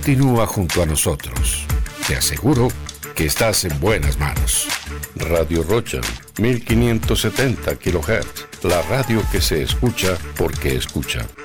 Continúa junto a nosotros. Te aseguro que estás en buenas manos. Radio Rocha, 1570 kHz, la radio que se escucha porque escucha.